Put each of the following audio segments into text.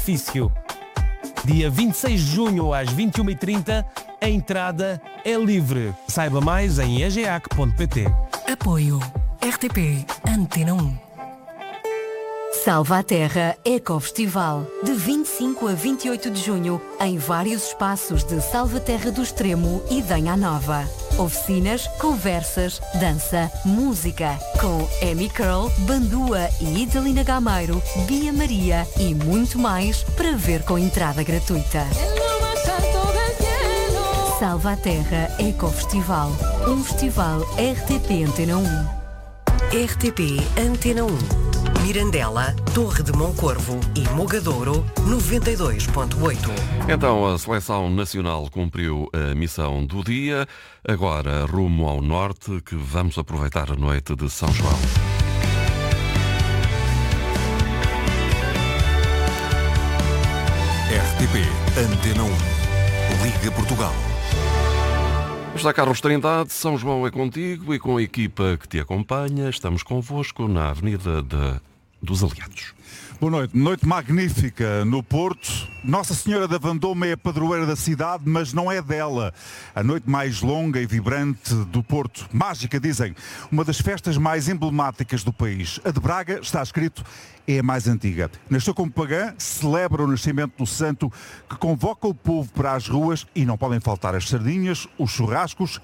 artifício. Dia 26 de junho às 21h30, a entrada é livre. Saiba mais em egeac.pt. Apoio RTP Antena 1. Salva a Terra Ecofestival, de 25 a 28 de junho, em vários espaços de Salvaterra do Extremo e Danha Nova. Oficinas, conversas, dança, música, com Amy Curl, Bandua e Idalina Gameiro, Bia Maria e muito mais para ver com entrada gratuita. Salva a Terra Ecofestival, um festival RTP Antena 1. RTP Antena 1. Mirandela, Torre de Moncorvo e Mogadouro, 92.8. Então a Seleção Nacional cumpriu a missão do dia. Agora, rumo ao norte, que vamos aproveitar a noite de São João. RTP Antena 1. Liga Portugal. Está Carlos Trindade, São João é contigo e com a equipa que te acompanha. Estamos convosco na Avenida dos Aliados. Boa noite. Noite magnífica no Porto. Nossa Senhora da Vendôme é a padroeira da cidade, mas não é dela. A noite mais longa e vibrante do Porto. Mágica, dizem. Uma das festas mais emblemáticas do país. A de Braga, está escrito, é a mais antiga. Nasceu como pagã, celebra o nascimento do santo, que convoca o povo para as ruas e não podem faltar as sardinhas, os churrascos,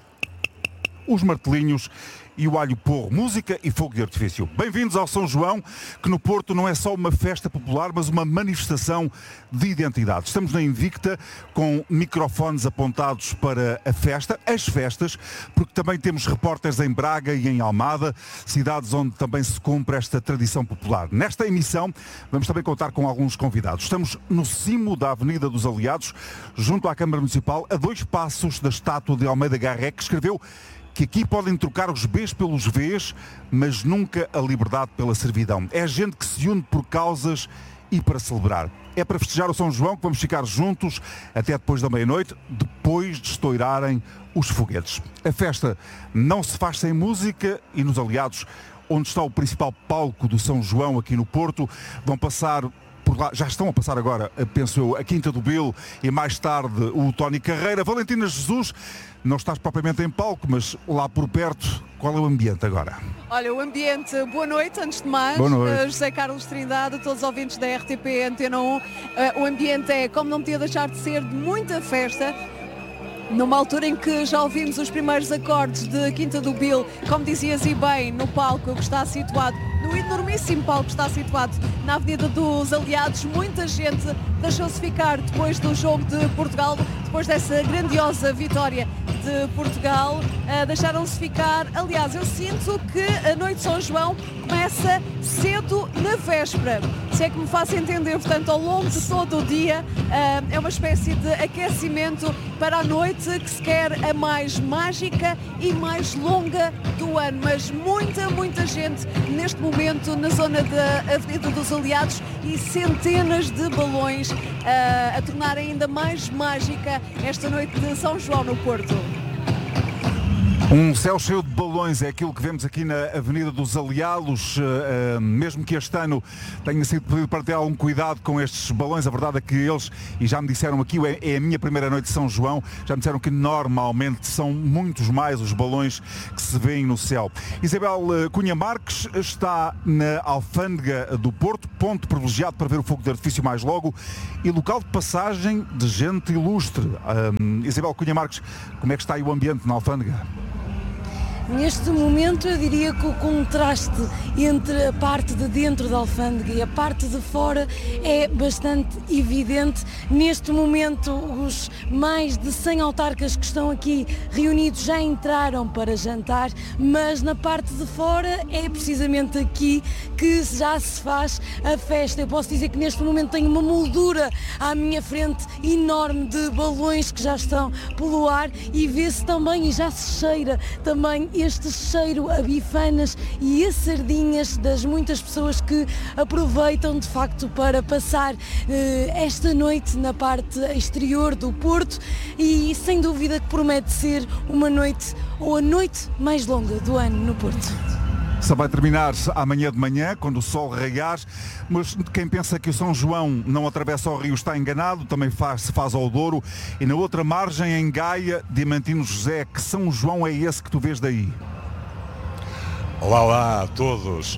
os martelinhos e o alho porro, música e fogo de artifício. Bem-vindos ao São João, que no Porto não é só uma festa popular, mas uma manifestação de identidade. Estamos na Invicta, com microfones apontados para a festa, as festas, porque também temos repórteres em Braga e em Almada, cidades onde também se cumpre esta tradição popular. Nesta emissão, vamos também contar com alguns convidados. Estamos no cimo da Avenida dos Aliados, junto à Câmara Municipal, a 2 passos da estátua de Almeida Garré, que escreveu que aqui podem trocar os Bs pelos Vs, mas nunca a liberdade pela servidão. É gente que se une por causas e para celebrar. É para festejar o São João que vamos ficar juntos até depois da meia-noite, depois de estourarem os foguetes. A festa não se faz sem música e nos Aliados, onde está o principal palco do São João aqui no Porto, vão passar por lá, já estão a passar agora, penso eu, a Quinta do Bilo e mais tarde o Tony Carreira. Valentina Jesus, não estás propriamente em palco, mas lá por perto, qual é o ambiente agora? Olha, o ambiente, boa noite, antes de mais. Boa noite. José Carlos Trindade, todos os ouvintes da RTP Antena 1. O ambiente é, como não podia deixar de ser, de muita festa. Numa altura em que já ouvimos os primeiros acordes de Quinta do Bilo, como dizias e bem, no palco que está situado, no enormíssimo palco que está situado na Avenida dos Aliados, muita gente deixou-se ficar depois do jogo de Portugal, depois dessa grandiosa vitória de Portugal, deixaram-se ficar. Aliás, eu sinto que a noite de São João começa cedo na véspera, se é que me faço entender, portanto, ao longo de todo o dia, é uma espécie de aquecimento para a noite que se quer a mais mágica e mais longa do ano, mas muita gente neste momento na zona da Avenida dos Aliados e centenas de balões a tornar ainda mais mágica esta noite de São João no Porto. Um céu cheio de balões é aquilo que vemos aqui na Avenida dos Aliados, mesmo que este ano tenha sido pedido para ter algum cuidado com estes balões. A verdade é que eles, e já me disseram aqui, é a minha primeira noite de São João, já me disseram que normalmente são muitos mais os balões que se vêem no céu. Isabel Cunha Marques está na Alfândega do Porto, ponto privilegiado para ver o fogo de artifício mais logo e local de passagem de gente ilustre. Isabel Cunha Marques, como é que está aí o ambiente na Alfândega? Neste momento eu diria que o contraste entre a parte de dentro da alfândega e a parte de fora é bastante evidente. Neste momento os mais de 100 autarcas que estão aqui reunidos já entraram para jantar, mas na parte de fora é precisamente aqui que já se faz a festa. Eu posso dizer que neste momento tenho uma moldura à minha frente enorme de balões que já estão pelo ar e vê-se também, e já se cheira também este cheiro a bifanas e a sardinhas das muitas pessoas que aproveitam de facto para passar esta noite na parte exterior do Porto e sem dúvida que promete ser uma noite ou a noite mais longa do ano no Porto. Só vai terminar amanhã de manhã, quando o sol raiar, mas quem pensa que o São João não atravessa o rio está enganado, também se faz ao Douro. E na outra margem, em Gaia, Diamantino José, que São João é esse que tu vês daí? Olá a todos.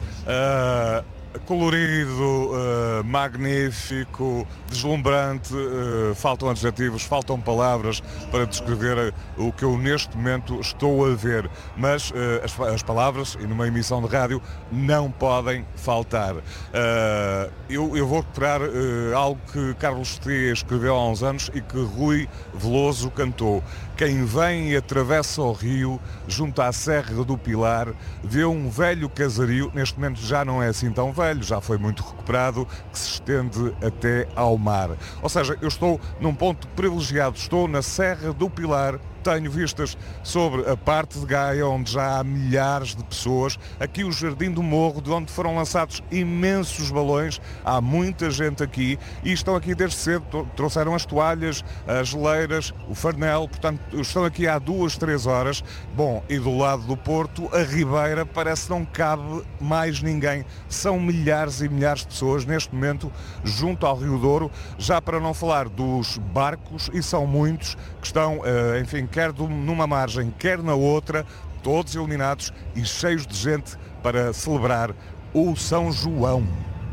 Colorido, magnífico, deslumbrante, faltam adjetivos, faltam palavras para descrever o que eu neste momento estou a ver, mas as palavras, e numa emissão de rádio, não podem faltar. Eu vou recuperar algo que Carlos T escreveu há uns anos e que Rui Veloso cantou. Quem vem e atravessa o rio, junto à Serra do Pilar, vê um velho casario, neste momento já não é assim tão velho, já foi muito recuperado, que se estende até ao mar. Ou seja, eu estou num ponto privilegiado, estou na Serra do Pilar, tenho vistas sobre a parte de Gaia, onde já há milhares de pessoas, aqui o Jardim do Morro, de onde foram lançados imensos balões, há muita gente aqui e estão aqui desde cedo, trouxeram as toalhas, as geleiras, o farnel, portanto estão aqui há 2-3 horas. Bom, e do lado do Porto, a Ribeira parece que não cabe mais ninguém, são milhares e milhares de pessoas neste momento junto ao Rio Douro, já para não falar dos barcos, e são muitos, que estão, enfim, quer numa margem, quer na outra, todos iluminados e cheios de gente para celebrar o São João.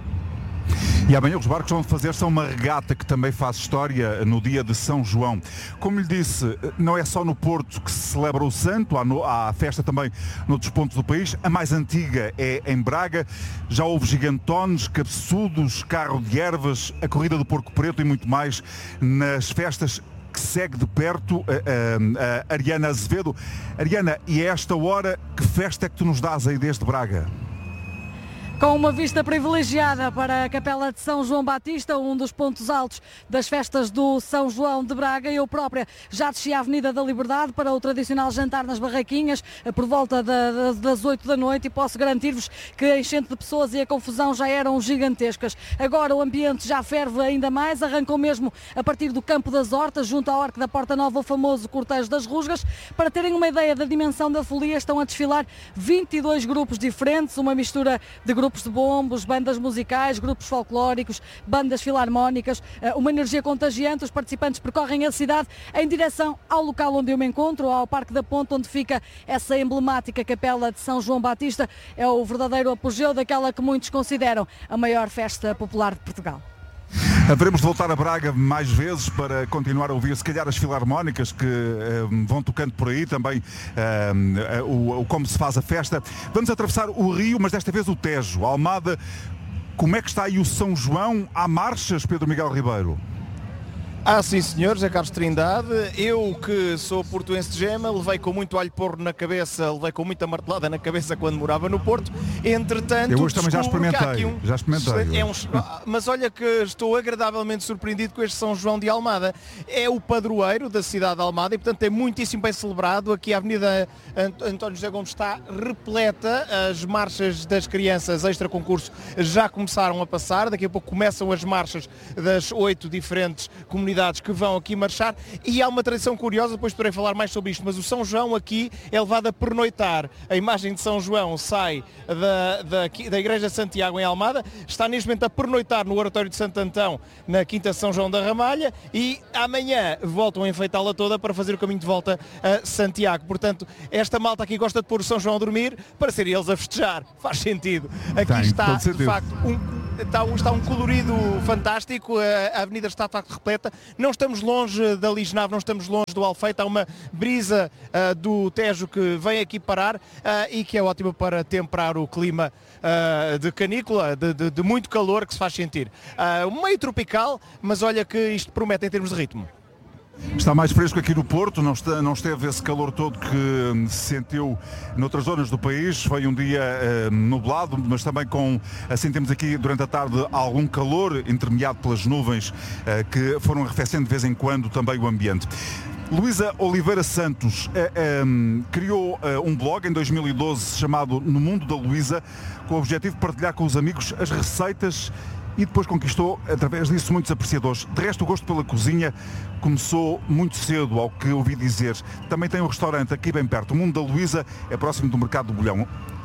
E amanhã os barcos vão fazer-se uma regata que também faz história no dia de São João. Como lhe disse, não é só no Porto que se celebra o santo, há festa também noutros pontos do país. A mais antiga é em Braga. Já houve gigantones, cabeçudos, carro de ervas, a corrida do porco preto e muito mais nas festas que segue de perto a Ariana Azevedo. Ariana, e a esta hora, que festa é que tu nos dás aí desde Braga? Com uma vista privilegiada para a Capela de São João Batista, um dos pontos altos das festas do São João de Braga. Eu própria já desci a Avenida da Liberdade para o tradicional jantar nas barraquinhas por volta das 8 da noite, e posso garantir-vos que a enchente de pessoas e a confusão já eram gigantescas. Agora o ambiente já ferve ainda mais, arrancou mesmo a partir do Campo das Hortas, junto ao Arco da Porta Nova, o famoso Cortejo das Rusgas. Para terem uma ideia da dimensão da folia, estão a desfilar 22 grupos diferentes, uma mistura de grupos de bombos, bandas musicais, grupos folclóricos, bandas filarmónicas, uma energia contagiante. Os participantes percorrem a cidade em direção ao local onde eu me encontro, ao Parque da Ponte, onde fica essa emblemática Capela de São João Batista. É o verdadeiro apogeu daquela que muitos consideram a maior festa popular de Portugal. Haveremos de voltar a Braga mais vezes para continuar a ouvir, se calhar, as filarmónicas que vão tocando por aí, também como se faz a festa. Vamos atravessar o Rio, mas desta vez o Tejo, Almada. Como é que está aí o São João? Há marchas, Pedro Miguel Ribeiro? Sim senhor, José Carlos Trindade. Eu que sou portuense de gema, levei com muito alho porro na cabeça, levei com muita martelada na cabeça quando morava no Porto. Entretanto, eu hoje também já experimentei. Mas olha que estou agradavelmente surpreendido com este São João de Almada. É o padroeiro da cidade de Almada e, portanto, é muitíssimo bem celebrado. Aqui a Avenida António José Gomes está repleta. As marchas das crianças extra concurso já começaram a passar. Daqui a pouco começam as marchas das 8 diferentes comunidades que vão aqui marchar, e há uma tradição curiosa, depois poderei falar mais sobre isto, mas o São João aqui é levado a pernoitar. A imagem de São João sai da Igreja de Santiago em Almada, está neste momento a pernoitar no Oratório de Santo Antão, na Quinta São João da Ramalha, e amanhã voltam a enfeitá-la toda para fazer o caminho de volta a Santiago. Portanto, esta malta aqui gosta de pôr o São João a dormir para serem eles a festejar. Faz sentido. Aqui está, de facto, está um colorido fantástico, a avenida está de facto repleta. Não estamos longe da Lisnave, não estamos longe do Alfeite, há uma brisa do Tejo que vem aqui parar e que é ótima para temperar o clima de canícula, de muito calor que se faz sentir. Meio tropical, mas olha que isto promete em termos de ritmo. Está mais fresco aqui no Porto, não esteve esse calor todo que se sentiu noutras zonas do país. Foi um dia nublado, mas também temos aqui durante a tarde algum calor, intermediado pelas nuvens que foram arrefecendo de vez em quando também o ambiente. Luísa Oliveira Santos criou um blog em 2012 chamado No Mundo da Luísa, com o objetivo de partilhar com os amigos as receitas, e depois conquistou, através disso, muitos apreciadores. De resto, o gosto pela cozinha começou muito cedo, ao que ouvi dizer. Também tem um restaurante aqui bem perto. O Mundo da Luísa é próximo do Mercado do Bolhão.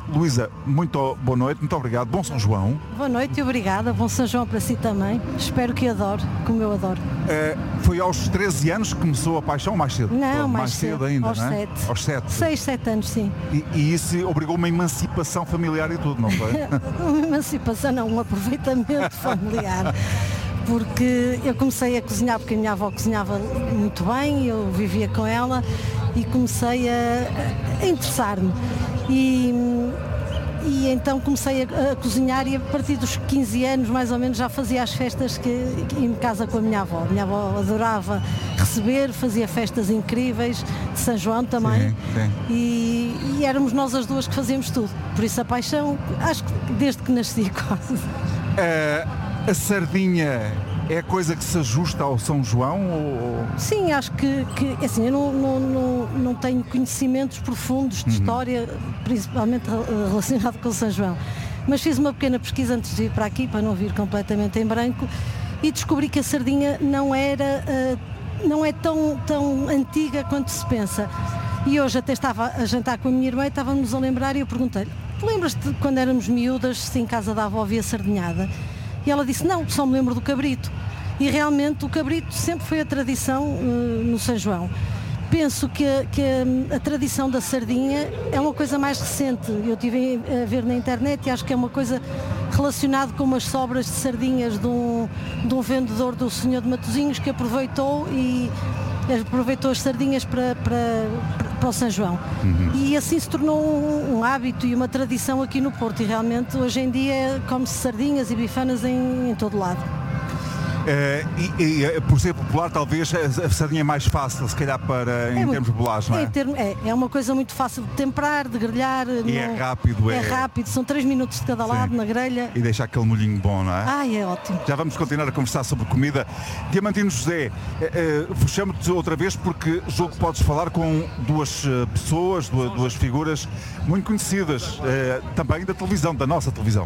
Luísa, muito boa noite, muito obrigado, bom São João. Boa noite e obrigada, bom São João para si também. Espero que adore, como eu adoro. Foi aos 13 anos que começou a paixão, mais cedo? Não, mais cedo ainda, aos não é? 7. Aos 7. 6, 7 anos, sim. E isso obrigou uma emancipação familiar e tudo, não foi? Uma emancipação não, um aproveitamento familiar. Porque eu comecei a cozinhar, porque a minha avó cozinhava muito bem, eu vivia com ela e comecei a interessar-me. E então comecei a cozinhar e a partir dos 15 anos mais ou menos já fazia as festas em casa com a minha avó. A minha avó adorava receber, fazia festas incríveis, de São João também. Sim, sim. E éramos nós as duas que fazíamos tudo. Por isso a paixão, acho que desde que nasci quase. A sardinha é a coisa que se ajusta ao São João? Ou... Sim, acho que assim, eu não tenho conhecimentos profundos de história, principalmente relacionado com o São João. Mas fiz uma pequena pesquisa antes de vir para aqui, para não vir completamente em branco, e descobri que a sardinha não é tão antiga quanto se pensa. E hoje até estava a jantar com a minha irmã e estávamos a lembrar e eu perguntei-lhe, lembras-te de quando éramos miúdas, se em casa da avó havia sardinhada? E ela disse, não, só me lembro do cabrito. E realmente o cabrito sempre foi a tradição no São João. Penso que a tradição da sardinha é uma coisa mais recente. Eu estive a ver na internet e acho que é uma coisa relacionada com umas sobras de sardinhas de um vendedor do Senhor de Matosinhos que aproveitou as sardinhas para o São João. E assim se tornou um hábito e uma tradição aqui no Porto. E realmente hoje em dia come-se sardinhas e bifanas em todo lado. Por ser popular, talvez a sardinha é mais fácil, se calhar, em termos de bolagem, não é? É uma coisa muito fácil de temperar, de grelhar. E é rápido. É rápido, são 3 minutos de cada lado na grelha. E deixa aquele molhinho bom, não é? Ai, é ótimo. Já vamos continuar a conversar sobre comida. Diamantino José, chamo-te outra vez porque julgo que podes falar com duas pessoas, duas figuras muito conhecidas, também da televisão, da nossa televisão.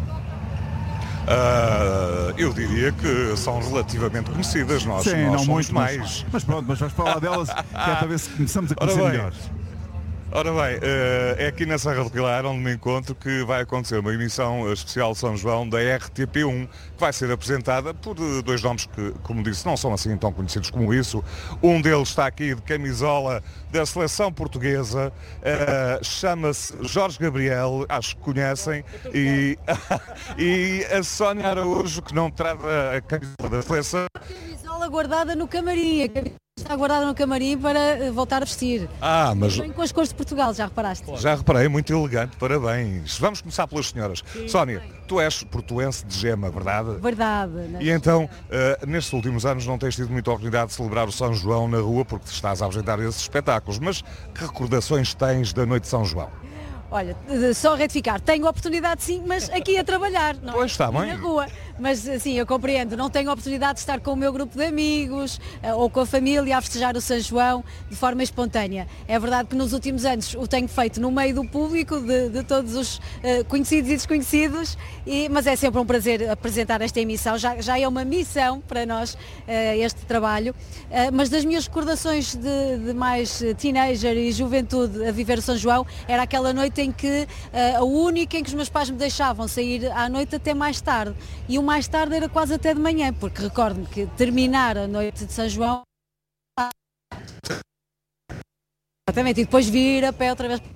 Eu diria que são relativamente conhecidas, nós não somos muito mais. Mas pronto, mas vais falar delas, que é para ver se começamos a conhecer melhor. Ora bem, é aqui na Serra do Pilar onde me encontro que vai acontecer uma emissão especial de São João da RTP1, que vai ser apresentada por dois nomes que, como disse, não são assim tão conhecidos como isso. Um deles está aqui de camisola da seleção portuguesa, chama-se Jorge Gabriel, acho que conhecem, e a Sónia Araújo, que não trata a camisola da seleção. A camisola guardada no camarim. Está guardada no camarim para voltar a vestir. Mas... Bem com as cores de Portugal, já reparaste? Já reparei, muito elegante, parabéns. Vamos começar pelas senhoras. Sim, Sónia, tu és portuense de Gema, verdade? Verdade. E então, nestes últimos anos não tens tido muita oportunidade de celebrar o São João na rua porque estás a apresentar esses espetáculos, mas que recordações tens da noite de São João? Olha, só retificar, tenho oportunidade sim, mas aqui a trabalhar, não pois está bem. Na rua. Mas assim, eu compreendo, não tenho oportunidade de estar com o meu grupo de amigos ou com a família a festejar o São João de forma espontânea. É verdade que nos últimos anos o tenho feito no meio do público, de todos os conhecidos e desconhecidos, mas é sempre um prazer apresentar esta emissão, já é uma missão para nós este trabalho, mas das minhas recordações de mais teenager e juventude a viver o São João, era aquela noite em que a única em que os meus pais me deixavam sair à noite até mais tarde. E o mais tarde era quase até de manhã, porque recordo-me que terminar a noite de São João exatamente, e depois vir a pé outra vez.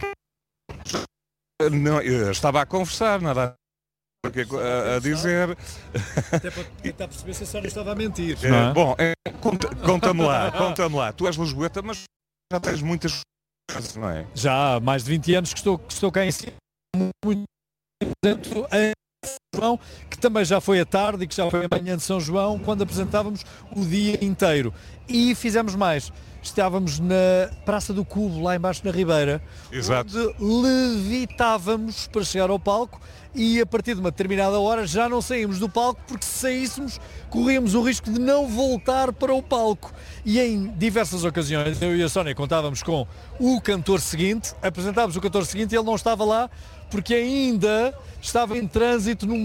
Não, eu estava a conversar, nada a dizer. Até para tentar perceber se a Sónia estava a mentir. Bom, conta-me lá, tu és lisboeta, mas já tens muitas coisas, não é? Já há mais de 20 anos que estou cá em cima, muito em São João, que também já foi à tarde e que já foi amanhã de São João, quando apresentávamos o dia inteiro. E fizemos mais. Estávamos na Praça do Cubo, lá embaixo na Ribeira, exato, onde levitávamos para chegar ao palco e a partir de uma determinada hora já não saímos do palco, porque se saíssemos corríamos o risco de não voltar para o palco. E em diversas ocasiões eu e a Sónia contávamos com o cantor seguinte, apresentávamos o cantor seguinte e ele não estava lá porque ainda estava em trânsito no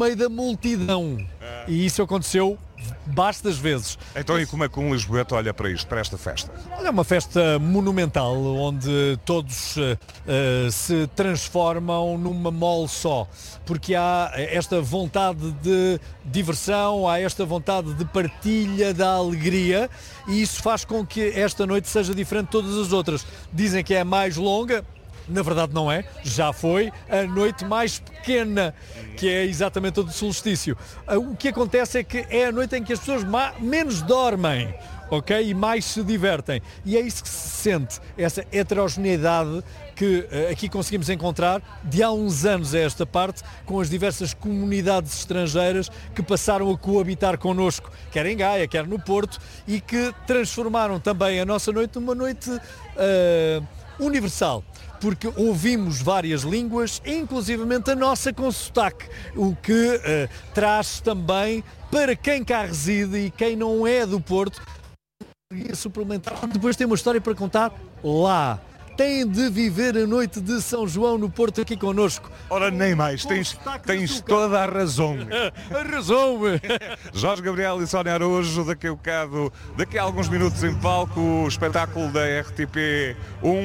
meio da multidão. E isso aconteceu bastas vezes. Então e como é que um lisboeta olha para isto, para esta festa? É uma festa monumental, onde todos se transformam numa mole só, porque há esta vontade de diversão, há esta vontade de partilha da alegria, e isso faz com que esta noite seja diferente de todas as outras. Dizem que é a mais longa. Na verdade não é, já foi a noite mais pequena, que é exatamente a do solstício. O que acontece é que é a noite em que as pessoas menos dormem, ok? E mais se divertem. E é isso que se sente, essa heterogeneidade que aqui conseguimos encontrar de há uns anos a esta parte, com as diversas comunidades estrangeiras que passaram a coabitar connosco, quer em Gaia, quer no Porto, e que transformaram também a nossa noite numa noite universal. Porque ouvimos várias línguas, inclusivamente a nossa com sotaque, o que traz também, para quem cá reside e quem não é do Porto, suplementar. Depois tem uma história para contar lá. Têm de viver a noite de São João no Porto aqui connosco. Ora, nem mais, tens toda a razão. A razão! Jorge Gabriel e Sónia Araújo, daqui a alguns minutos em palco, o espetáculo da RTP,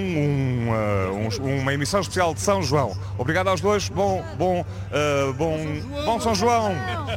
uma emissão especial de São João. Obrigado aos dois, bom São João!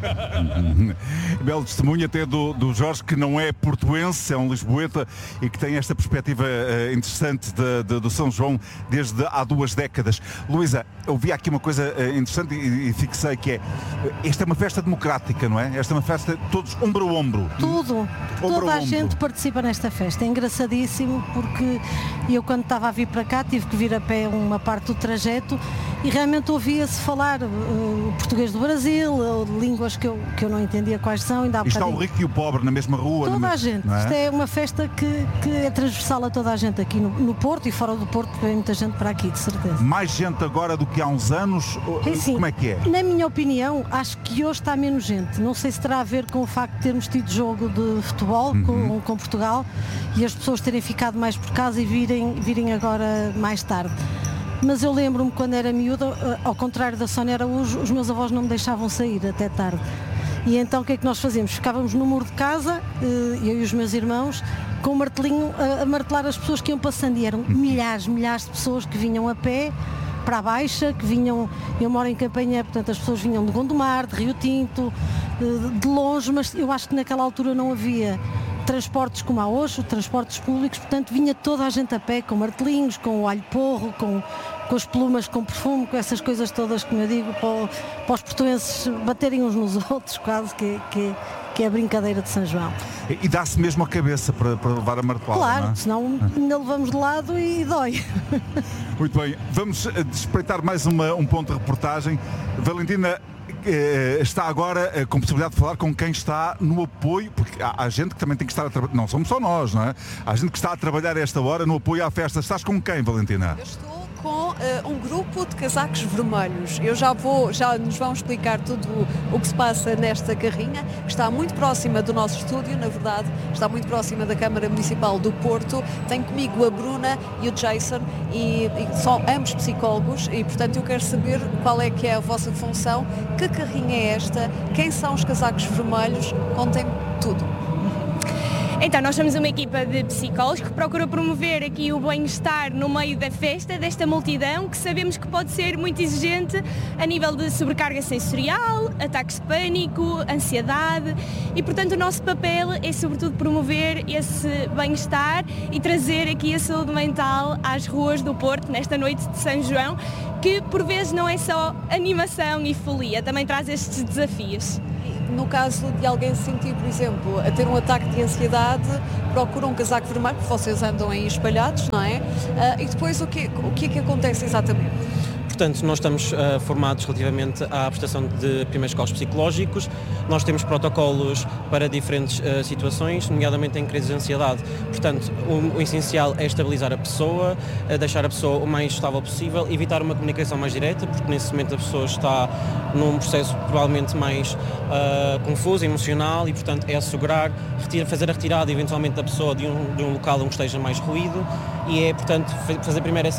Belo testemunho até do Jorge, que não é portuense, é um lisboeta e que tem esta perspectiva interessante do São João desde há 2 décadas. Luísa, eu vi aqui uma coisa interessante e fixei que esta é uma festa democrática, não é? Esta é uma festa todos ombro a ombro. Toda a gente participa nesta festa. É engraçadíssimo porque eu, quando estava a vir para cá, tive que vir a pé uma parte do trajeto e realmente ouvia-se falar o português do Brasil, línguas que eu não entendia quais são. E está o rico e o pobre na mesma rua. Toda a gente. É? Isto é uma festa que é transversal a toda a gente aqui no Porto e fora do Porto, vem muita gente para aqui, de certeza. Mais gente agora do que há uns anos? Sim, como é que é? Na minha opinião, acho que hoje está menos gente. Não sei se terá a ver com o facto de termos tido jogo de futebol com Portugal e as pessoas terem ficado mais por casa e virem agora mais tarde. Mas eu lembro-me quando era miúda, ao contrário da Sónia Araújo, os meus avós não me deixavam sair até tarde. E então o que é que nós fazíamos? Ficávamos no muro de casa, eu e os meus irmãos, com o martelinho a martelar as pessoas que iam passando. E eram milhares de pessoas que vinham a pé para a Baixa, que vinham, eu moro em Campanhã, portanto as pessoas vinham de Gondomar, de Rio Tinto, de longe, mas eu acho que naquela altura não havia transportes como há hoje, transportes públicos, portanto vinha toda a gente a pé, com martelinhos, com o alho porro, com as plumas, com perfume, com essas coisas todas, como eu digo, para os portuenses baterem uns nos outros, quase, que é a brincadeira de São João. E dá-se mesmo a cabeça para levar a martelada? Claro, não é? Senão ainda levamos de lado e dói. Muito bem, vamos espreitar mais um ponto de reportagem. Valentina está agora com possibilidade de falar com quem está no apoio, porque há gente que também tem que estar a trabalhar, não somos só nós, não é? Há gente que está a trabalhar a esta hora no apoio à festa. Estás com quem, Valentina? Eu estou com um grupo de casacos vermelhos. Já nos vão explicar tudo o que se passa nesta carrinha, que está muito próxima do nosso estúdio, na verdade, está muito próxima da Câmara Municipal do Porto. Tenho comigo a Bruna e o Jason e são ambos psicólogos e, portanto, eu quero saber qual é que é a vossa função, que carrinha é esta, quem são os casacos vermelhos, contem tudo. Então, nós somos uma equipa de psicólogos que procura promover aqui o bem-estar no meio da festa, desta multidão, que sabemos que pode ser muito exigente a nível de sobrecarga sensorial, ataques de pânico, ansiedade e, portanto, o nosso papel é, sobretudo, promover esse bem-estar e trazer aqui a saúde mental às ruas do Porto, nesta noite de São João, que, por vezes, não é só animação e folia, também traz estes desafios. No caso de alguém se sentir, por exemplo, a ter um ataque de ansiedade, procuram um casaco vermelho, porque vocês andam aí espalhados, não é? E depois o que é que acontece exatamente? Portanto, nós estamos formados relativamente à prestação de primeiros socorros psicológicos. Nós temos protocolos para diferentes situações, nomeadamente em crises de ansiedade. Portanto, o essencial é estabilizar a pessoa, deixar a pessoa o mais estável possível, evitar uma comunicação mais direta, porque nesse momento a pessoa está num processo provavelmente mais confuso, emocional, e portanto é assegurar, fazer a retirada eventualmente da pessoa de um local onde esteja mais ruído, e é portanto fazer primeiro essa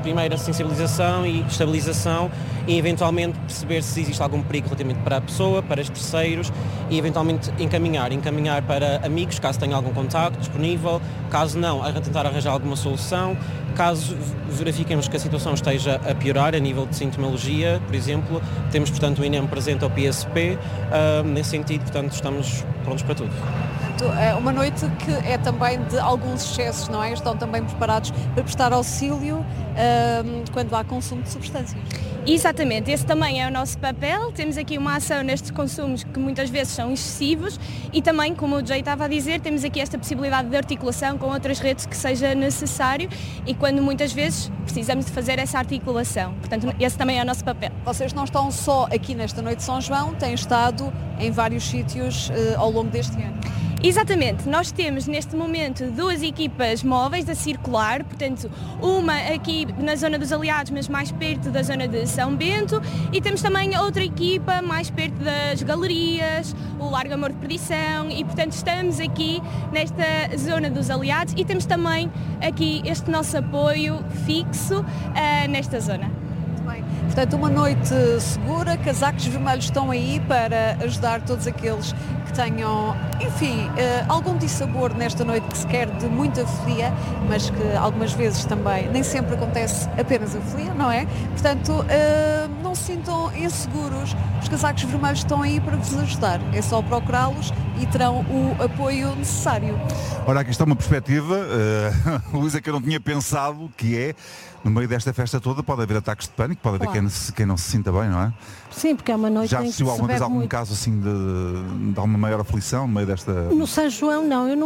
primeira sensibilização e estabilização e eventualmente perceber se existe algum perigo relativamente para a pessoa, para os terceiros e eventualmente encaminhar para amigos, caso tenha algum contacto disponível, caso não, a tentar arranjar alguma solução, caso verifiquemos que a situação esteja a piorar a nível de sintomologia, por exemplo, temos portanto o INEM presente ao PSP, nesse sentido, portanto estamos prontos para tudo. É uma noite que é também de alguns excessos, não é? Estão também preparados para prestar auxílio quando há consumo de substâncias. Exatamente, esse também é o nosso papel. Temos aqui uma ação nestes consumos que muitas vezes são excessivos e também, como o Jay estava a dizer, temos aqui esta possibilidade de articulação com outras redes que seja necessário e quando muitas vezes precisamos de fazer essa articulação. Portanto, esse também é o nosso papel. Vocês não estão só aqui nesta noite de São João, têm estado em vários sítios ao longo deste ano. Exatamente, nós temos neste momento 2 equipas móveis a circular, portanto uma aqui na zona dos Aliados, mas mais perto da zona de São Bento, e temos também outra equipa mais perto das galerias, o Largo Amor de Perdição, e portanto estamos aqui nesta zona dos Aliados e temos também aqui este nosso apoio fixo nesta zona. Portanto, uma noite segura, casacos vermelhos estão aí para ajudar todos aqueles que tenham, enfim, algum dissabor nesta noite que se quer de muita folia, mas que algumas vezes também nem sempre acontece apenas a folia, não é? Portanto, não se sintam inseguros, os casacos vermelhos estão aí para vos ajudar, é só procurá-los e terão o apoio necessário. Ora, aqui está uma perspectiva, Luísa, que eu não tinha pensado, que é, no meio desta festa toda pode haver ataques de pânico, pode haver quem não se sinta bem, não é? Sim, porque é uma noite já em que assistiu alguma vez algum muito. caso assim de alguma maior aflição no meio desta... No São João não, eu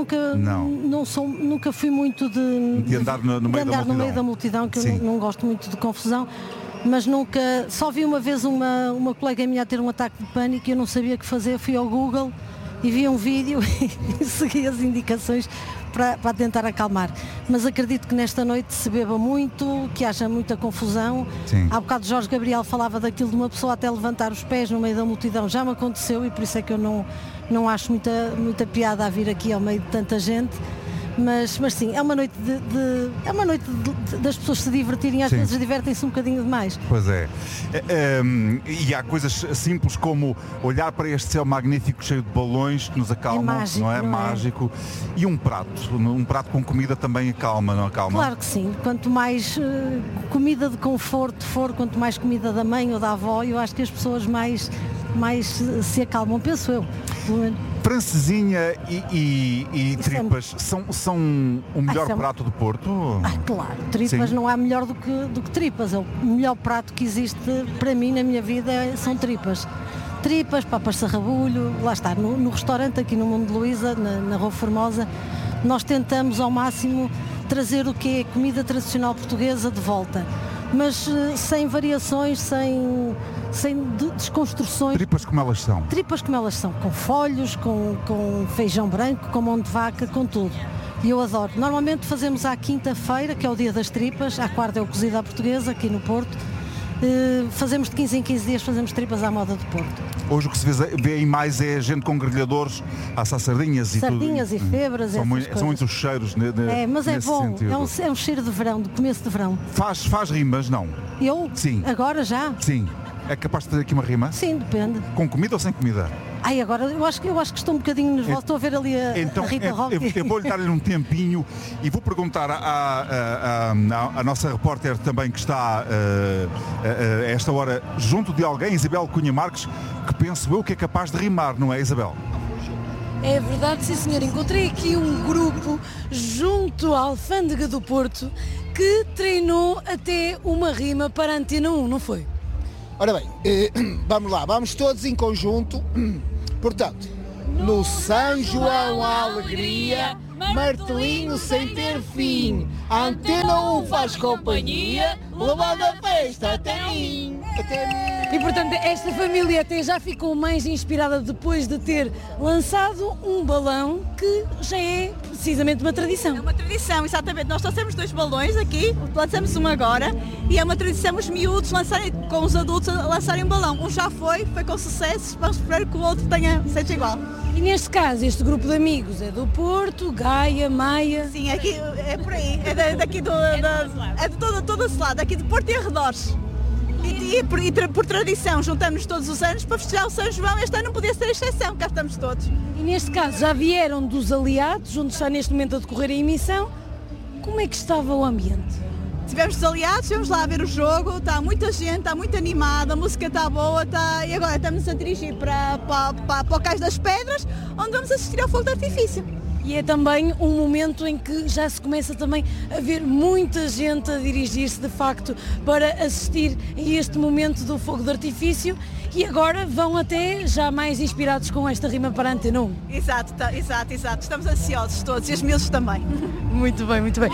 nunca fui muito de andar no meio da multidão, que eu não gosto muito de confusão, mas nunca, só vi uma vez uma colega minha a ter um ataque de pânico e eu não sabia o que fazer, fui ao Google e vi um vídeo e segui as indicações para tentar acalmar. Mas acredito que nesta noite se beba muito, que haja muita confusão. Sim. Há bocado Jorge Gabriel falava daquilo de uma pessoa até levantar os pés no meio da multidão. Já me aconteceu e por isso é que eu não acho muita piada a vir aqui ao meio de tanta gente. Mas sim, é uma noite das pessoas se divertirem, às vezes divertem-se um bocadinho demais. Pois é. E há coisas simples como olhar para este céu magnífico cheio de balões que nos acalmam, é mágico, não é? Mágico. E um prato com comida também acalma, não acalma? Claro que sim. Quanto mais comida de conforto for, quanto mais comida da mãe ou da avó, eu acho que as pessoas mais se acalmam, penso eu. Francesinha e tripas são o melhor prato do Porto? Claro, tripas não há melhor do que tripas. O melhor prato que existe para mim na minha vida são tripas. Tripas, papas de sarrabulho, lá está, no restaurante aqui no Mundo de Luísa, na Rua Formosa, nós tentamos ao máximo trazer o que é comida tradicional portuguesa de volta. Mas sem variações, sem desconstruções. Tripas como elas são? Tripas como elas são, com folhos, com feijão branco, com mão de vaca, com tudo. E eu adoro. Normalmente fazemos à quinta-feira, que é o dia das tripas, à quarta é o cozido à portuguesa, aqui no Porto. Fazemos de 15 em 15 dias, fazemos tripas à moda do Porto. Hoje o que se vê aí mais é gente com grelhadores, assar sardinhas e sardinhas tudo. E febras. São muitos cheiros mas é bom, sentido. É um cheiro de verão, de começo de verão. Faz rimas, não? Eu? Sim. Agora já? Sim. É capaz de ter aqui uma rima? Sim, depende. Com comida ou sem comida? Agora eu acho que estou um bocadinho nervosa, estou a ver ali a Rita Roque. Eu vou-lhe dar-lhe um tempinho e vou perguntar à nossa repórter também que está a esta hora junto de alguém, Isabel Cunha Marques, que penso eu que é capaz de rimar, não é, Isabel? É verdade, sim senhor. Encontrei aqui um grupo junto à Alfândega do Porto que treinou até uma rima para a Antena 1, não foi? Ora bem, vamos lá, vamos todos em conjunto. Portanto, no São João a alegria, martelinho sem ter fim. A Antena 1 faz companhia, levando a festa até mim. Até mim. E portanto esta família até já ficou mais inspirada depois de ter lançado um balão que já é precisamente uma tradição. É uma tradição, exatamente. Nós trouxemos 2 balões aqui, lançamos um agora e é uma tradição os miúdos lançarem, com os adultos a lançarem um balão. Um já foi com sucesso, vamos esperar que o outro seja igual. E neste caso, este grupo de amigos é do Porto, Gaia, Maia... Sim, aqui é por aí, é daqui é de todo esse lado, aqui de Porto e arredores. E por tradição, juntamos-nos todos os anos para festejar o São João. Este ano não podia ser exceção, cá estamos todos. E neste caso já vieram dos aliados, onde está neste momento a decorrer a emissão. Como é que estava o ambiente? Tivemos dos aliados, estivemos lá a ver o jogo, está muita gente, está muito animada, a música está boa, e agora estamos a dirigir para o Cais das Pedras, onde vamos assistir ao fogo de artifício. E é também um momento em que já se começa também a ver muita gente a dirigir-se de facto para assistir a este momento do fogo de artifício e agora vão até já mais inspirados com esta rima para a Antena 1. Exato. Estamos ansiosos todos e os miúdos também. Muito bem, muito bem.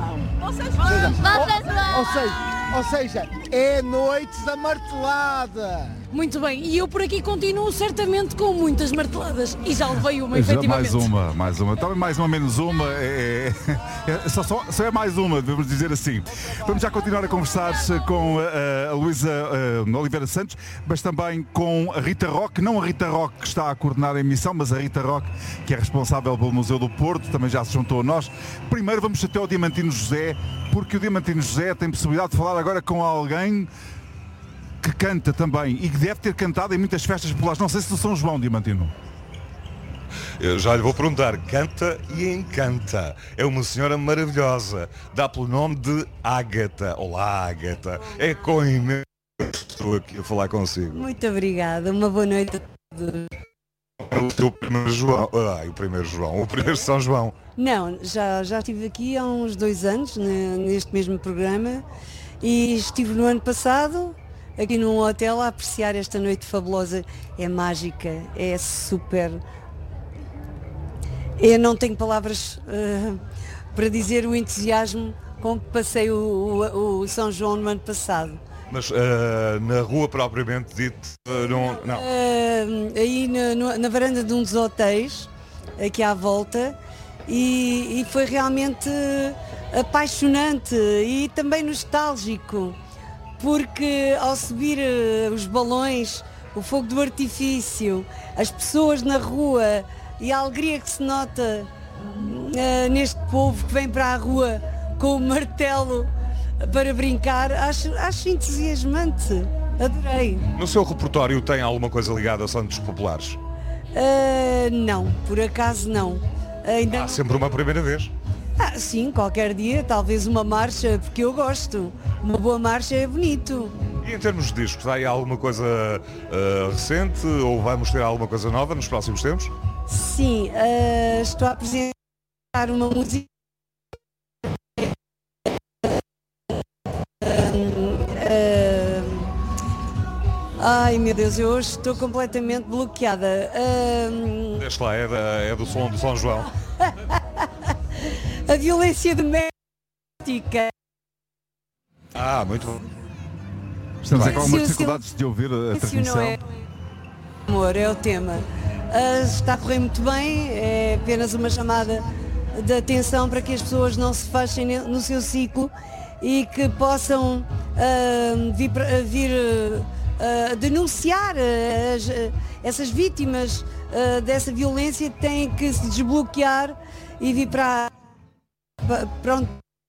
Ou seja, é noite da martelada. Muito bem, e eu por aqui continuo certamente com muitas marteladas e já levei uma, efetivamente. Mais uma. Também mais uma, menos uma. Só é mais uma, devemos dizer assim. Vamos já continuar a conversar com a Luísa Oliveira Santos, mas também com a Rita Roque. Não a Rita Roque que está a coordenar a emissão, mas a Rita Roque, que é responsável pelo Museu do Porto, também já se juntou a nós. Primeiro vamos até ao Diamantino José, porque o Diamantino José tem possibilidade de falar agora com alguém que canta também e que deve ter cantado em muitas festas populares. Não sei se do São João, Diamantino. Eu já lhe vou perguntar. Canta e encanta. É uma senhora maravilhosa. Dá pelo nome de Ágata. Olá, Ágata. É com imenso estou aqui a falar consigo. Muito obrigada. Uma boa noite a todos. O primeiro João. O primeiro São João. Não, já estive aqui há uns 2 anos neste mesmo programa e estive no ano passado aqui num hotel a apreciar esta noite fabulosa. É mágica, é super. Eu não tenho palavras para dizer o entusiasmo com que passei o São João no ano passado. Mas na rua propriamente dito, não? Aí na varanda de um dos hotéis, aqui à volta, e foi realmente apaixonante e também nostálgico. Porque ao subir os balões, o fogo do artifício, as pessoas na rua e a alegria que se nota neste povo que vem para a rua com o martelo para brincar, acho entusiasmante. Adorei. No seu repertório tem alguma coisa ligada a Santos Populares? Não, por acaso não. Há sempre uma primeira vez. Sim, qualquer dia, talvez uma marcha, porque eu gosto. Uma boa marcha é bonito. E em termos de discos, há aí alguma coisa recente ou vamos ter alguma coisa nova nos próximos tempos? Sim, estou a apresentar uma música. Ai meu Deus, eu hoje estou completamente bloqueada. Este lá é do som do São João. A violência doméstica. Muito bom. Estamos com algumas dificuldades de ouvir a transmissão. Não é amor, é o tema. Está a correr muito bem, é apenas uma chamada de atenção para que as pessoas não se fechem no seu ciclo e que possam vir denunciar essas vítimas dessa violência. Têm que se desbloquear e vir para onde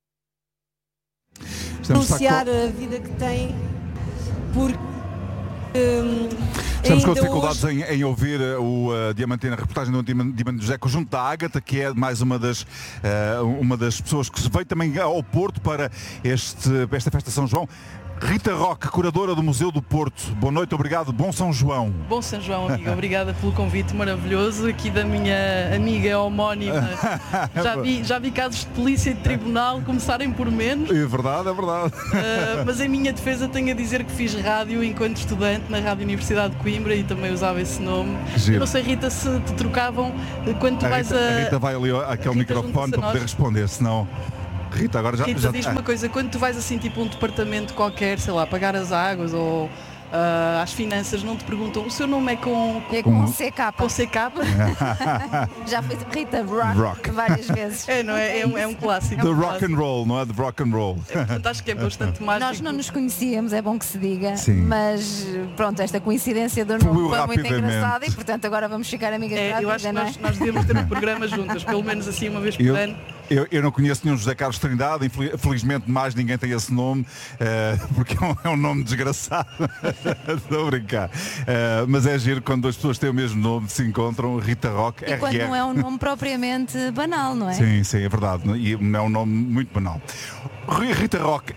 denunciar a vida que têm, porque estamos com dificuldades em ouvir o Diamantino, a reportagem do Diamantino José, junto da Ágata, que é mais uma das pessoas que se veio também ao Porto para esta festa de São João. Rita Roque, curadora do Museu do Porto. Boa noite, obrigado, bom São João. Bom São João, amiga. Obrigada pelo convite maravilhoso aqui da minha amiga homónima. Já vi casos de polícia e de tribunal começarem por menos. É verdade. Mas em minha defesa tenho a dizer que fiz rádio enquanto estudante na Rádio Universidade de Coimbra e também usava esse nome. Eu não sei, Rita, se te trocavam quando tu vais a... A Rita vai ali àquele microfone para poder responder, senão... Rita, agora Rita, diz-me uma coisa, quando tu vais assim tipo um departamento qualquer, sei lá, pagar as águas ou às finanças, não te perguntam o seu nome é com CK. Com CK. Já foi Rita Rock várias vezes. É um clássico. The rock and roll, não é? The rock and roll. Portanto, acho que é bastante mágico. Nós não nos conhecíamos, é bom que se diga. Sim. Mas pronto, esta coincidência do nome foi muito rapidamente. engraçada e portanto agora vamos ficar amigas para a Eu acho vida, que nós devíamos ter um programa juntas, pelo menos assim uma vez por ano. Eu não conheço nenhum José Carlos Trindade, felizmente mais ninguém tem esse nome, porque é um nome desgraçado. Estou a brincar. Mas é giro quando as pessoas têm o mesmo nome, se encontram, Rita Rock, E quando não é um nome propriamente banal, não é? Sim, é verdade. E é um nome muito banal. Rita Rock,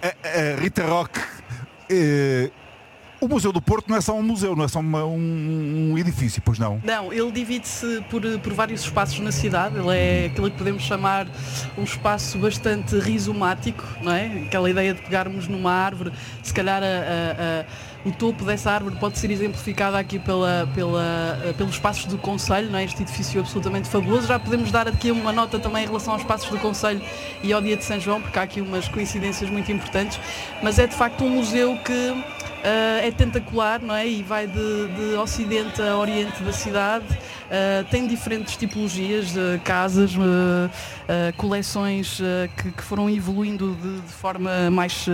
o Museu do Porto não é só um museu, não é só um edifício, pois não? Não, ele divide-se por vários espaços na cidade. Ele é aquilo que podemos chamar um espaço bastante rizomático, não é? Aquela ideia de pegarmos numa árvore, se calhar o topo dessa árvore pode ser exemplificado aqui pelos espaços do Conselho, não é? Este edifício absolutamente fabuloso. Já podemos dar aqui uma nota também em relação aos espaços do Conselho e ao Dia de São João, porque há aqui umas coincidências muito importantes, mas é de facto um museu que é tentacular, não é? E vai de ocidente a oriente da cidade. Tem diferentes tipologias, casas, coleções que foram evoluindo de forma mais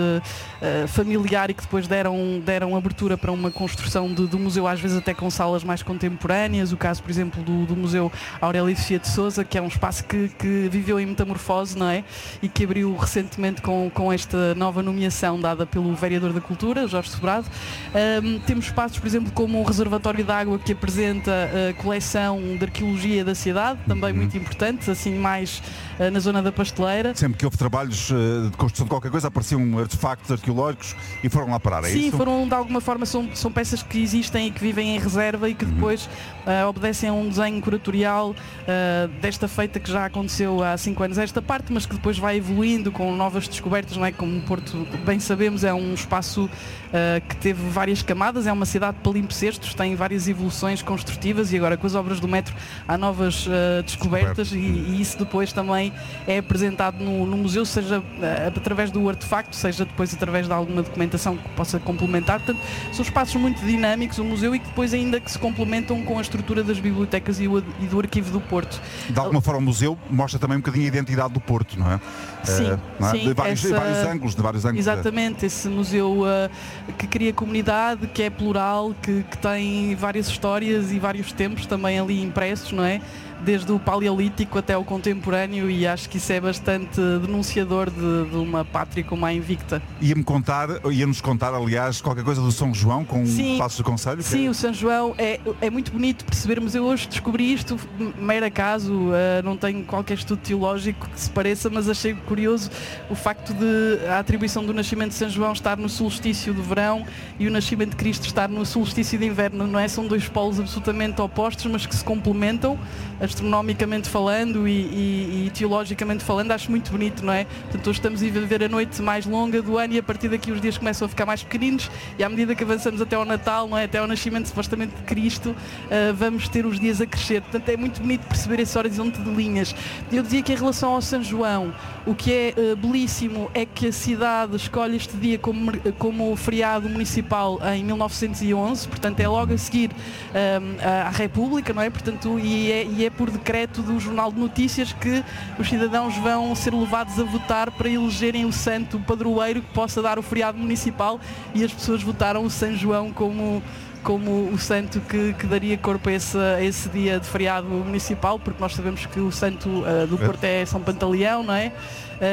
familiar e que depois deram abertura para uma construção do museu, às vezes até com salas mais contemporâneas. O caso, por exemplo, do Museu Aurélio Sofia de Sousa, que é um espaço que viveu em metamorfose, não é? E que abriu recentemente com esta nova nomeação dada pelo Vereador da Cultura, Jorge Sobrado. Temos espaços, por exemplo, como o Reservatório de Água, que apresenta a coleção de arqueologia da cidade, também muito importante, assim mais na zona da Pasteleira. Sempre que houve trabalhos de construção de qualquer coisa, apareciam artefactos arqueológicos e foram lá parar, é Sim, isso? foram de alguma forma, são peças que existem e que vivem em reserva e que depois obedecem a um desenho curatorial desta feita que já aconteceu há 5 anos esta parte, mas que depois vai evoluindo com novas descobertas, não é? Como o Porto bem sabemos, é um espaço que teve várias camadas, é uma cidade de palimpsestos, tem várias evoluções construtivas e agora com as obras do metro há novas descobertas e isso depois também é apresentado no museu, seja através do artefacto, seja depois através de alguma documentação que possa complementar. Portanto, são espaços muito dinâmicos, o museu, e que depois ainda que se complementam com a estrutura das bibliotecas e do arquivo do Porto. De alguma forma o museu mostra também um bocadinho a identidade do Porto, não é? Sim, não é? sim. De vários ângulos. Exatamente, esse museu que cria comunidade, que é plural, que tem várias histórias e vários tempos também ali impressos, não é? Desde o paleolítico até o contemporâneo, e acho que isso é bastante denunciador de uma pátria como a invicta. Ia-nos contar, aliás, qualquer coisa do São João com o Passos do Conselho? Sim, o São João é muito bonito percebermos. Eu hoje descobri isto, mero acaso, não tenho qualquer estudo teológico que se pareça, mas achei curioso o facto de a atribuição do nascimento de São João estar no solstício do verão e o nascimento de Cristo estar no solstício de inverno, não é? São dois polos absolutamente opostos, mas que se complementam, astronomicamente falando e teologicamente falando. Acho muito bonito, não é? Portanto, hoje estamos a viver a noite mais longa do ano e a partir daqui os dias começam a ficar mais pequeninos e à medida que avançamos até ao Natal, não é? Até ao nascimento supostamente de Cristo, vamos ter os dias a crescer. Portanto, é muito bonito perceber esse horizonte de linhas. Eu dizia que em relação ao São João, o que é belíssimo é que a cidade escolhe este dia como feriado municipal em 1911, portanto é logo a seguir à República, não é? Portanto, e é por decreto do Jornal de Notícias que os cidadãos vão ser levados a votar para elegerem o santo padroeiro que possa dar o feriado municipal, e as pessoas votaram o São João como o santo que daria corpo a esse dia de feriado municipal, porque nós sabemos que o santo do Porto é São Pantaleão, não é?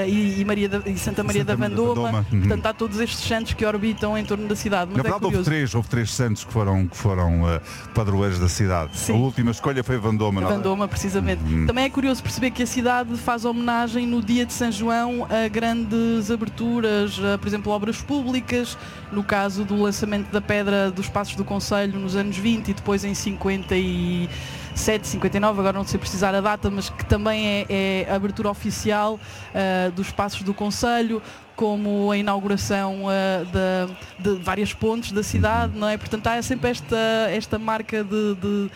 E Santa Maria da Vandoma. Portanto, há todos estes santos que orbitam em torno da cidade. Mas na verdade, houve três santos que foram padroeiros da cidade. Sim. A última escolha foi Vandoma. Vandoma, precisamente. Também é curioso perceber que a cidade faz homenagem no dia de São João a grandes aberturas, por exemplo, obras públicas, no caso do lançamento da Pedra dos Passos do Conselho nos anos 20 e depois em 57, 59, agora não sei precisar a data, mas que também é a abertura oficial dos Passos do Conselho, como a inauguração de várias pontes da cidade, não é? Portanto, há sempre esta marca de